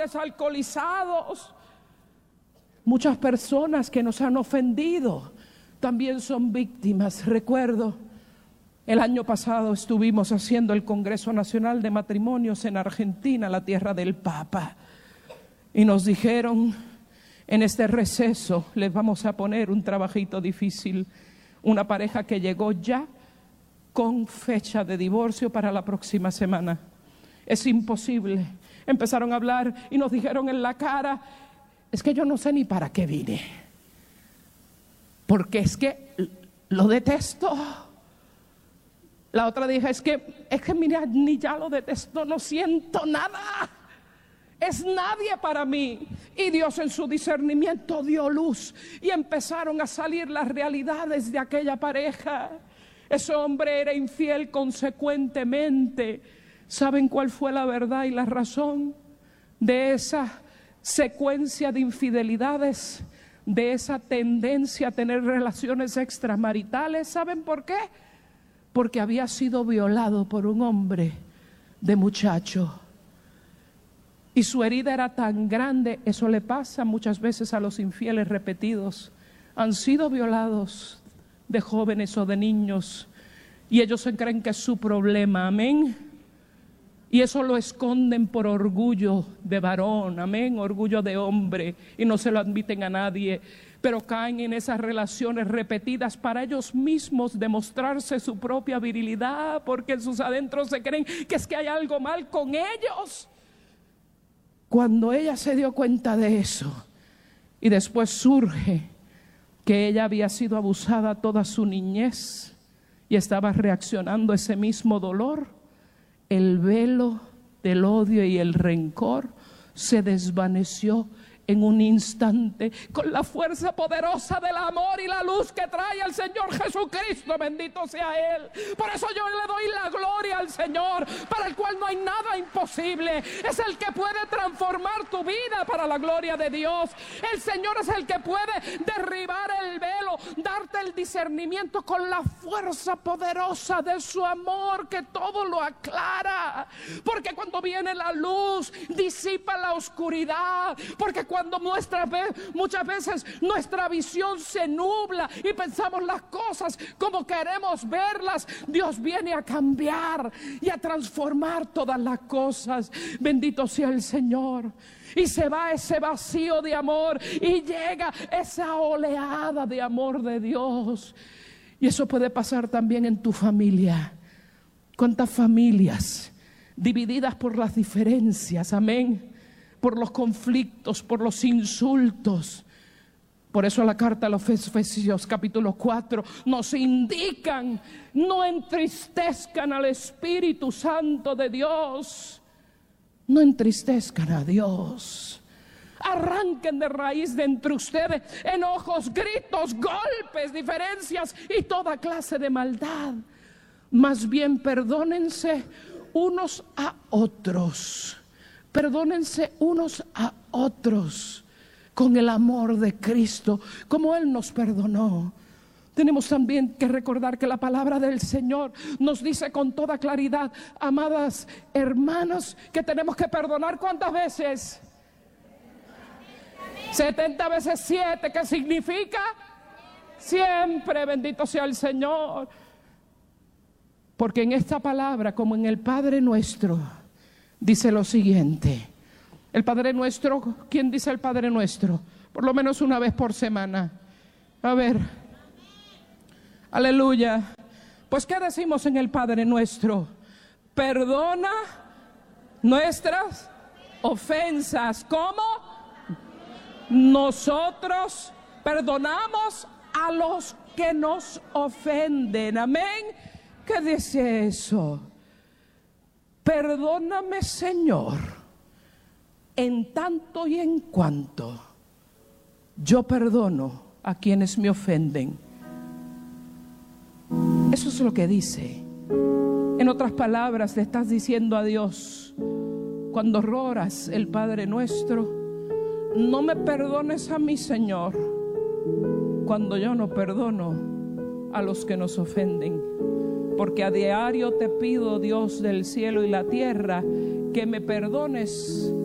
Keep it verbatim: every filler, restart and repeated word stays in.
padres alcoholizados. Muchas personas que nos han ofendido también son víctimas. Recuerdo, el año pasado estuvimos haciendo el Congreso Nacional de Matrimonios en Argentina, la tierra del Papa. Y nos dijeron, en este receso les vamos a poner un trabajito difícil. Una pareja que llegó ya con fecha de divorcio para la próxima semana. Es imposible. Empezaron a hablar y nos dijeron en la cara, es que yo no sé ni para qué vine, porque es que lo detesto. La otra dijo, es que, es que mira, ni ya lo detesto, no siento nada, es nadie para mí. Y Dios en su discernimiento dio luz y empezaron a salir las realidades de aquella pareja. Ese hombre era infiel consecuentemente. ¿Saben cuál fue la verdad y la razón de esa secuencia de infidelidades, de esa tendencia a tener relaciones extramaritales? ¿Saben por qué? Porque había sido violado por un hombre de muchacho. Y su herida era tan grande. Eso le pasa muchas veces a los infieles repetidos. Han sido violados de jóvenes o de niños y ellos se creen que es su problema. Amén. Y eso lo esconden por orgullo de varón, amén, orgullo de hombre, y no se lo admiten a nadie, pero caen en esas relaciones repetidas para ellos mismos demostrarse su propia virilidad, porque en sus adentros se creen que es que hay algo mal con ellos. Cuando ella se dio cuenta de eso, y después surge que ella había sido abusada toda su niñez y estaba reaccionando a ese mismo dolor, el velo del odio y el rencor se desvaneció en un instante con la fuerza poderosa del amor y la luz que trae el Señor Jesucristo. Bendito sea Él. Por eso yo le doy la gloria al Señor, para el cual no hay nada imposible. Es el que puede transformar tu vida para la gloria de Dios. El Señor es el que puede derribar el velo, darte el discernimiento con la fuerza poderosa de su amor que todo lo aclara. Porque cuando viene la luz, disipa la oscuridad. Porque cuando nuestra, muchas veces nuestra visión se nubla y pensamos las cosas como queremos verlas, Dios viene a cambiar y a transformar todas las cosas. Bendito sea el Señor. Y se va ese vacío de amor y llega esa oleada de amor de Dios. Y eso puede pasar también en tu familia. ¿Cuántas familias divididas por las diferencias? Amén. Por los conflictos, por los insultos. Por eso la carta a los Efesios capítulo cuatro nos indican: no entristezcan al Espíritu Santo de Dios. No entristezcan a Dios. Arranquen de raíz de entre ustedes enojos, gritos, golpes, diferencias y toda clase de maldad. Más bien perdónense unos a otros. Perdónense unos a otros con el amor de Cristo, como Él nos perdonó. Tenemos también que recordar que la palabra del Señor nos dice con toda claridad, amadas hermanos, que tenemos que perdonar. ¿Cuántas veces? setenta veces siete, ¿qué significa? Siempre. Bendito sea el Señor. Porque en esta palabra, como en el Padre Nuestro, dice lo siguiente. El Padre Nuestro, ¿quién dice el Padre Nuestro? Por lo menos una vez por semana. A ver. Aleluya. Pues ¿qué decimos en el Padre Nuestro? Perdona nuestras ofensas. ¿Cómo? Nosotros perdonamos a los que nos ofenden. Amén. ¿Qué dice eso? Perdóname, Señor, en tanto y en cuanto yo perdono a quienes me ofenden. Eso es lo que dice. En otras palabras, le estás diciendo a Dios, cuando oras el Padre Nuestro, no me perdones a mí, Señor, cuando yo no perdono a los que nos ofenden. Porque a diario te pido, Dios del cielo y la tierra, que me perdones